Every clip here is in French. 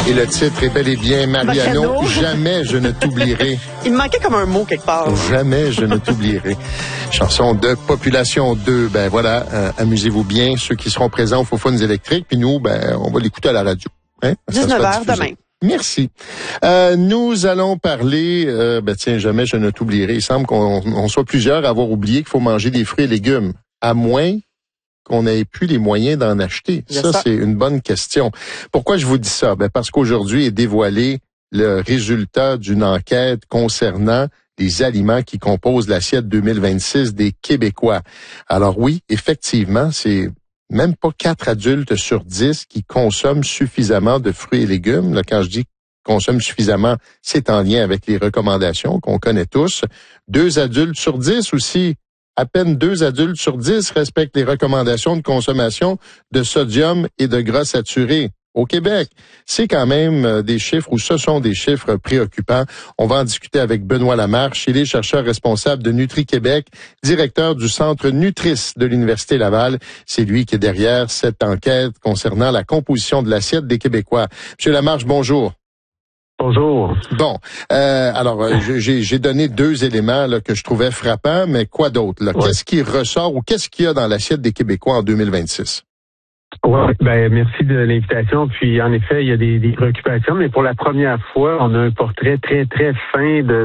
Et le titre est bel et bien Mariano, Jamais je ne t'oublierai. Il me manquait comme un mot quelque part. Jamais je ne t'oublierai. Chanson de Population 2. Ben voilà, amusez-vous bien, ceux qui seront présents aux Faux-Fun électriques. Puis nous, on va l'écouter à la radio. 19h demain. Merci. Nous allons parler, Jamais je ne t'oublierai. Il semble qu'on soit plusieurs à avoir oublié qu'il faut manger des fruits et légumes. À moins qu'on n'ait plus les moyens d'en acheter. Ça, c'est une bonne question. Pourquoi je vous dis ça? Parce qu'aujourd'hui est dévoilé le résultat d'une enquête concernant les aliments qui composent l'assiette 2026 des Québécois. Alors oui, effectivement, c'est même pas 4 adultes sur 10 qui consomment suffisamment de fruits et légumes. Là, quand je dis consomment suffisamment, c'est en lien avec les recommandations qu'on connaît tous. 2 adultes sur 10 aussi. À peine 2 adultes sur 10 respectent les recommandations de consommation de sodium et de gras saturés au Québec. C'est quand même des chiffres, ou ce sont des chiffres préoccupants. On va en discuter avec Benoît Lamarche. Il est chercheur responsable de Nutri-Québec, directeur du Centre Nutris de l'Université Laval. C'est lui qui est derrière cette enquête concernant la composition de l'assiette des Québécois. Monsieur Lamarche, bonjour. Bonjour. Bon, alors j'ai donné 2 éléments là, que je trouvais frappants, mais quoi d'autre? Là? Ouais. Qu'est-ce qui ressort ou qu'est-ce qu'il y a dans l'assiette des Québécois en 2026? Ouais, merci de l'invitation. Puis en effet, il y a des préoccupations, mais pour la première fois, on a un portrait très très fin de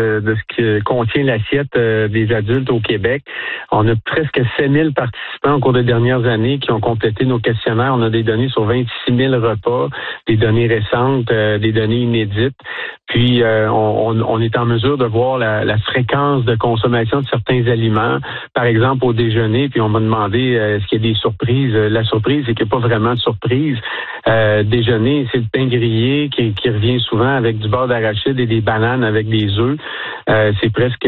ce que contient l'assiette des adultes au Québec. On a presque 7000 participants au cours des dernières années qui ont complété nos questionnaires. On a des données sur 26 000 repas, des données récentes, des données inédites. Puis on est en mesure de voir la fréquence de consommation de certains aliments, par exemple au déjeuner. Puis on m'a demandé est-ce qu'il y a des surprises. La surprise, c'est qu'il n'y a pas vraiment de surprise. Déjeuner, c'est le pain grillé qui revient souvent avec du beurre d'arachide et des bananes avec des œufs. C'est presque...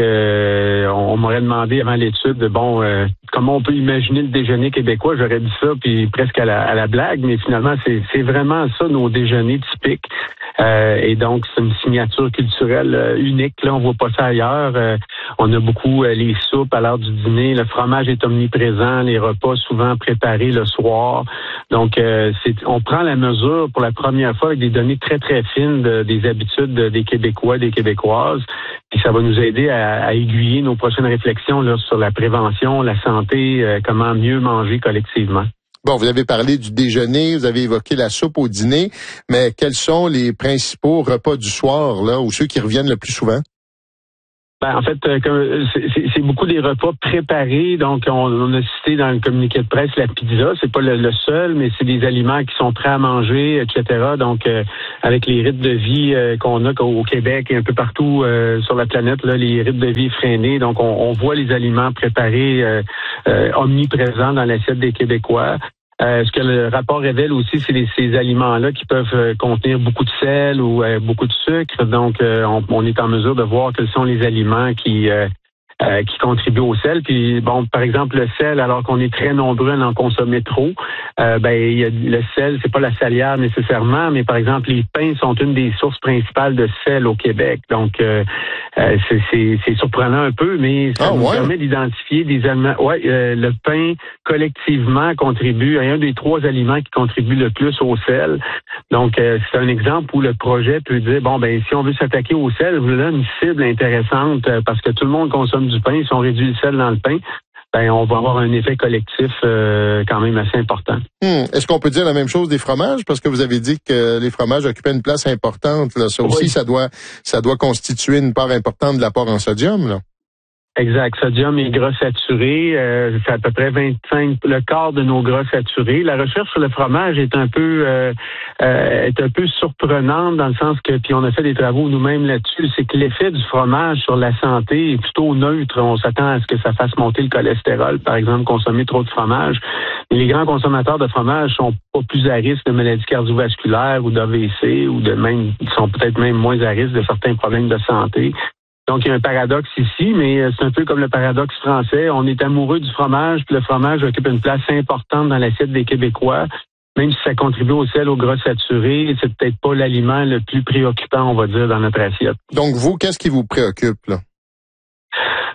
on m'aurait demandé avant l'étude, comment on peut imaginer le déjeuner québécois? J'aurais dit ça, puis presque à la blague, mais finalement, c'est vraiment ça, nos déjeuners typiques. Et donc, c'est une signature culturelle unique. Là, on voit pas ça ailleurs. On a beaucoup les soupes à l'heure du dîner. Le fromage est omniprésent. Les repas souvent préparés le soir. Donc, on prend la mesure pour la première fois avec des données très, très fines des habitudes des Québécois, des Québécoises. Et ça va nous aider à aiguiller nos prochaines réflexions là, sur la prévention, la santé, comment mieux manger collectivement. Bon, vous avez parlé du déjeuner, vous avez évoqué la soupe au dîner, mais quels sont les principaux repas du soir, là, ou ceux qui reviennent le plus souvent? En fait, c'est beaucoup des repas préparés. Donc, on a cité dans le communiqué de presse la pizza. C'est pas le seul, mais c'est des aliments qui sont prêts à manger, etc. Donc, avec les rythmes de vie qu'on a au Québec et un peu partout sur la planète, là, les rythmes de vie freinés. Donc, on voit les aliments préparés omniprésents dans l'assiette des Québécois. Ce que le rapport révèle aussi, c'est ces aliments-là qui peuvent contenir beaucoup de sel ou beaucoup de sucre. Donc, on est en mesure de voir quels sont les aliments qui contribuent au sel. Puis, par exemple, le sel, alors qu'on est très nombreux à en consommer trop, il y a le sel, c'est pas la salière nécessairement, mais par exemple, les pains sont une des sources principales de sel au Québec. Donc, c'est surprenant un peu, mais ça nous permet d'identifier des aliments. Le pain, collectivement, contribue à un des 3 aliments qui contribuent le plus au sel. Donc, c'est un exemple où le projet peut dire, si on veut s'attaquer au sel, voilà une cible intéressante parce que tout le monde consomme du pain. Si on réduit le sel dans le pain, on va avoir un effet collectif quand même assez important. Est-ce qu'on peut dire la même chose des fromages? Parce que vous avez dit que les fromages occupaient une place importante. Là. Ça aussi, ça doit constituer une part importante de l'apport en sodium, là. Exact. Sodium et gras saturés, c'est à peu près 25, le quart de nos gras saturés. La recherche sur le fromage est un peu surprenante dans le sens que, puis on a fait des travaux nous-mêmes là-dessus, c'est que l'effet du fromage sur la santé est plutôt neutre. On s'attend à ce que ça fasse monter le cholestérol, par exemple, consommer trop de fromage. Mais les grands consommateurs de fromage sont pas plus à risque de maladies cardiovasculaires ou d'AVC ou ils sont peut-être même moins à risque de certains problèmes de santé. Donc, il y a un paradoxe ici, mais c'est un peu comme le paradoxe français. On est amoureux du fromage, puis le fromage occupe une place importante dans l'assiette des Québécois. Même si ça contribue au sel, au gras saturé, c'est peut-être pas l'aliment le plus préoccupant, on va dire, dans notre assiette. Donc, vous, qu'est-ce qui vous préoccupe, là?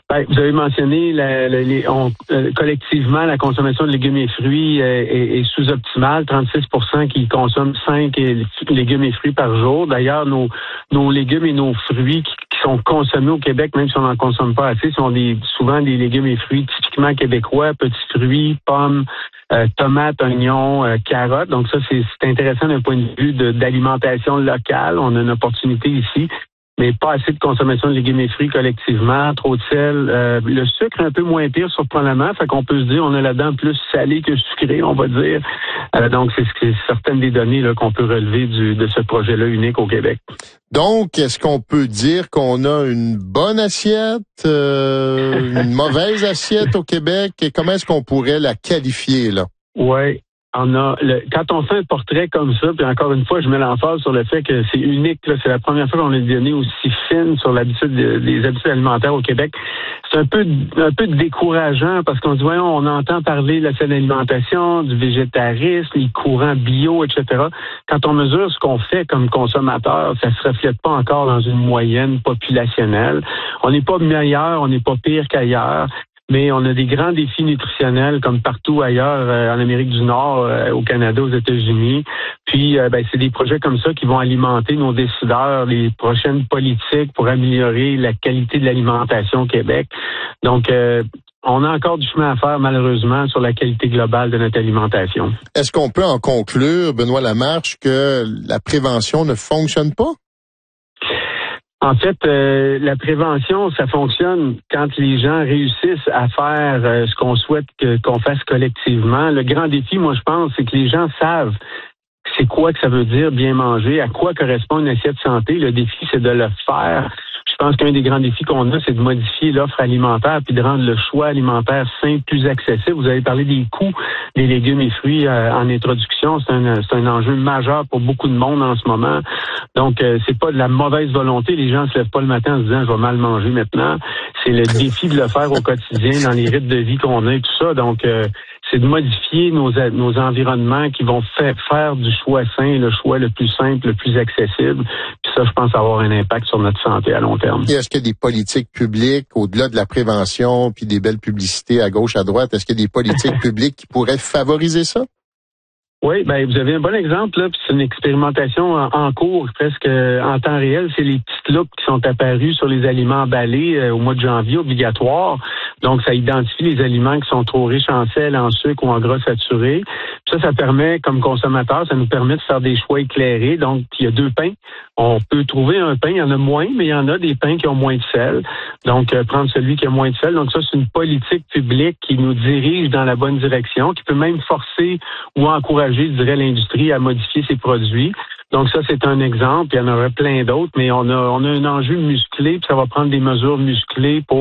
Ben, vous avez mentionné collectivement la consommation de légumes et fruits est sous-optimale. 36% qui consomment 5 légumes et fruits par jour. D'ailleurs, nos légumes et nos fruits qui sont consommés au Québec, même si on n'en consomme pas assez, sont souvent des légumes et fruits typiquement québécois, petits fruits, pommes, tomates, oignons, carottes. Donc ça, c'est intéressant d'un point de vue d'alimentation locale. On a une opportunité ici. Mais pas assez de consommation de légumes et fruits collectivement, trop de sel. Le sucre un peu moins pire, surprenamment. Fait qu'on peut se dire, on a là-dedans plus salé que sucré, on va dire. Donc, c'est certaines des données là, qu'on peut relever de ce projet-là unique au Québec. Donc, est-ce qu'on peut dire qu'on a une bonne assiette, une mauvaise assiette au Québec? Et comment est-ce qu'on pourrait la qualifier, là? Oui. Quand on fait un portrait comme ça, puis encore une fois, je mets l'emphase sur le fait que c'est unique, là, c'est la première fois qu'on a des données aussi fines sur les habitudes alimentaires au Québec. C'est un peu décourageant parce qu'on se dit, voyons, on entend parler de la saine alimentation, du végétarisme, les courants bio, etc. Quand on mesure ce qu'on fait comme consommateur, ça se reflète pas encore dans une moyenne populationnelle. On n'est pas meilleur, on n'est pas pire qu'ailleurs. Mais on a des grands défis nutritionnels comme partout ailleurs, en Amérique du Nord, au Canada, aux États-Unis. Puis, c'est des projets comme ça qui vont alimenter nos décideurs, les prochaines politiques pour améliorer la qualité de l'alimentation au Québec. Donc, on a encore du chemin à faire, malheureusement, sur la qualité globale de notre alimentation. Est-ce qu'on peut en conclure, Benoît Lamarche, que la prévention ne fonctionne pas? En fait, la prévention, ça fonctionne quand les gens réussissent à faire ce qu'on souhaite qu'on fasse collectivement. Le grand défi, moi, je pense, c'est que les gens savent c'est quoi que ça veut dire bien manger, à quoi correspond une assiette santé. Le défi, c'est de le faire. Je pense qu'un des grands défis qu'on a, c'est de modifier l'offre alimentaire puis de rendre le choix alimentaire simple, plus accessible. Vous avez parlé des coûts des légumes et fruits en introduction. C'est un enjeu majeur pour beaucoup de monde en ce moment. Donc, c'est pas de la mauvaise volonté. Les gens se lèvent pas le matin en se disant « je vais mal manger maintenant ». C'est le défi de le faire au quotidien, dans les rythmes de vie qu'on a et tout ça. Donc, c'est de modifier nos environnements qui vont faire du choix sain, le choix le plus simple, le plus accessible. Puis ça, je pense avoir un impact sur notre santé à long terme. Et est-ce qu'il y a des politiques publiques, au-delà de la prévention, puis des belles publicités à gauche, à droite, est-ce qu'il y a des politiques publiques qui pourraient favoriser ça? Oui, vous avez un bon exemple, là, puis c'est une expérimentation en cours, presque en temps réel. C'est les petites loupes qui sont apparues sur les aliments emballés au mois de janvier, obligatoire. Donc, ça identifie les aliments qui sont trop riches en sel, en sucre ou en gras saturés. Puis ça permet, comme consommateur, ça nous permet de faire des choix éclairés. Donc, il y a 2 pains. On peut trouver un pain, il y en a moins, mais il y en a des pains qui ont moins de sel. Donc, prendre celui qui a moins de sel. Donc, ça, c'est une politique publique qui nous dirige dans la bonne direction, qui peut même forcer ou encourager, je dirais, l'industrie à modifier ses produits. Donc, ça, c'est un exemple. Il y en aurait plein d'autres, mais on a un enjeu musclé, puis ça va prendre des mesures musclées pour